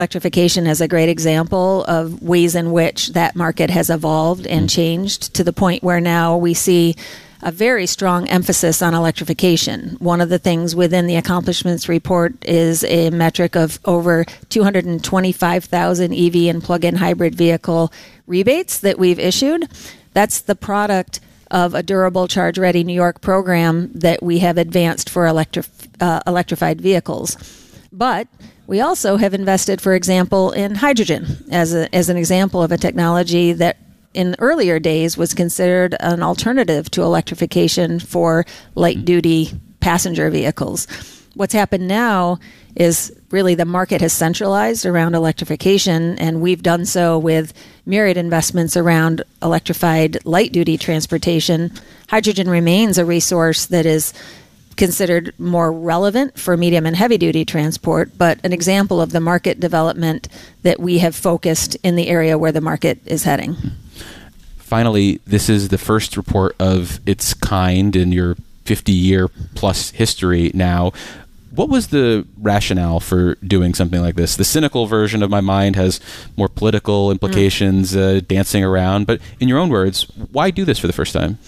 Electrification is a great example of ways in which that market has evolved and changed to the point where now we see a very strong emphasis on electrification. One of the things within the accomplishments report is a metric of over 225,000 EV and plug-in hybrid vehicle rebates that we've issued. That's the product of a durable charge-ready New York program that we have advanced for electrified vehicles. But we also have invested, for example, in hydrogen as an example of a technology that in earlier days was considered an alternative to electrification for light-duty passenger vehicles. What's happened now is really the market has centralized around electrification, and we've done so with myriad investments around electrified light-duty transportation. Hydrogen remains a resource that is considered more relevant for medium and heavy-duty transport, but an example of the market development that we have focused in the area where the market is heading. Finally, this is the first report of its kind in your 50-year-plus history now. What was the rationale for doing something like this? The cynical version of my mind has more political implications dancing around, but in your own words, why do this for the first time?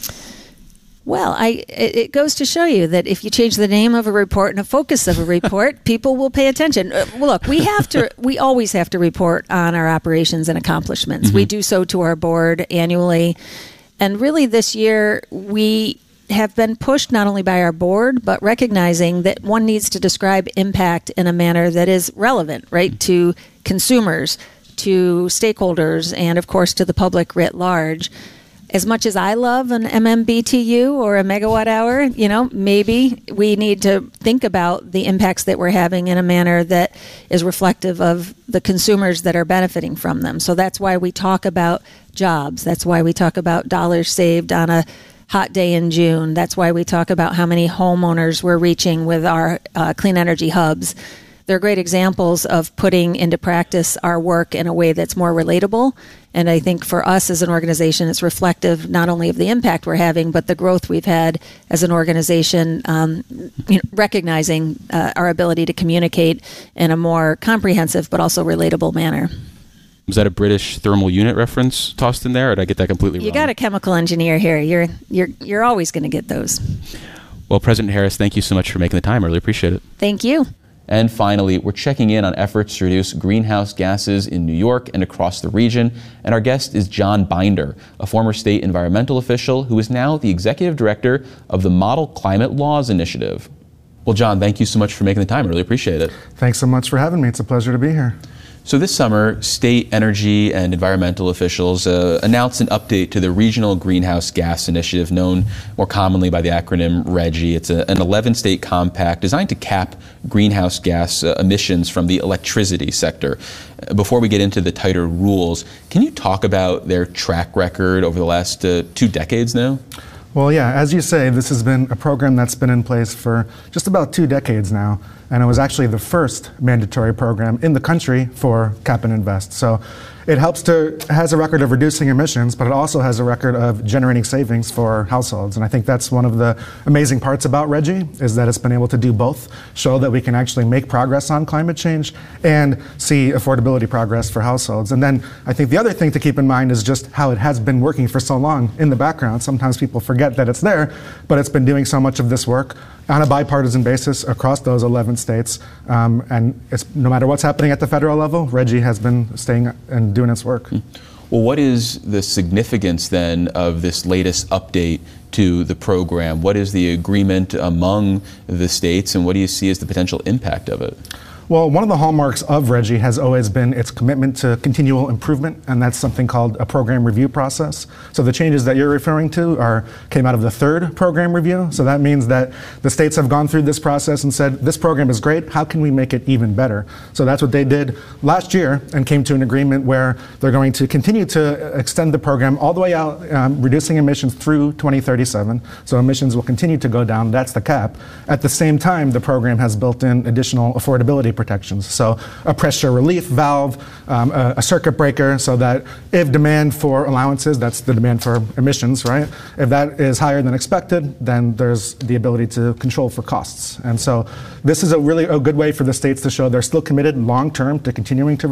Well, it goes to show you that if you change the name of a report and a focus of a report, people will pay attention. Look, we always have to report on our operations and accomplishments. We do so to our board annually. And really this year, we have been pushed not only by our board, but recognizing that one needs to describe impact in a manner that is relevant, right, to consumers, to stakeholders, and of course to the public writ large. As much as I love an MMBTU or a megawatt hour, maybe we need to think about the impacts that we're having in a manner that is reflective of the consumers that are benefiting from them. So that's why we talk about jobs. That's why we talk about dollars saved on a hot day in June. That's why we talk about how many homeowners we're reaching with our clean energy hubs. They're great examples of putting into practice our work in a way that's more relatable. And I think for us as an organization, it's reflective not only of the impact we're having, but the growth we've had as an organization, recognizing our ability to communicate in a more comprehensive but also relatable manner. Was that a British thermal unit reference tossed in there, or did I get that completely wrong? You got a chemical engineer here. You're always going to get those. Well, President Harris, thank you so much for making the time. I really appreciate it. Thank you. And finally, we're checking in on efforts to reduce greenhouse gases in New York and across the region. And our guest is John Binder, a former state environmental official who is now the executive director of the Model Climate Laws Initiative. Well, John, thank you so much for making the time. I really appreciate it. Thanks so much for having me. It's a pleasure to be here. So this summer, state energy and environmental officials announced an update to the Regional Greenhouse Gas Initiative, known more commonly by the acronym RGGI. It's an 11-state compact designed to cap greenhouse gas emissions from the electricity sector. Before we get into the tighter rules, can you talk about their track record over the last 2 decades now? Well, yeah, as you say, this has been a program that's been in place for just about 2 decades now, and it was actually the first mandatory program in the country for cap and invest. So it has a record of reducing emissions, but it also has a record of generating savings for households. And I think that's one of the amazing parts about RGGI, is that it's been able to do both, show that we can actually make progress on climate change and see affordability progress for households. And then I think the other thing to keep in mind is just how it has been working for so long in the background. Sometimes people forget that it's there, but it's been doing so much of this work on a bipartisan basis across those 11 states. And it's, no matter what's happening at the federal level, RGGI has been staying and doing its work. Well, what is the significance then of this latest update to the program? What is the agreement among the states, and what do you see as the potential impact of it? Well, one of the hallmarks of RGGI has always been its commitment to continual improvement, and that's something called a program review process. So the changes that you're referring to came out of the 3rd program review. So that means that the states have gone through this process and said, this program is great, how can we make it even better? So that's what they did last year and came to an agreement where they're going to continue to extend the program all the way out, reducing emissions through 2037. So emissions will continue to go down, that's the cap. At the same time, the program has built in additional affordability protections. So a pressure relief valve, a circuit breaker, so that if demand for allowances, that's the demand for emissions, right? If that is higher than expected, then there's the ability to control for costs. And so this is a really good way for the states to show they're still committed long-term to continuing to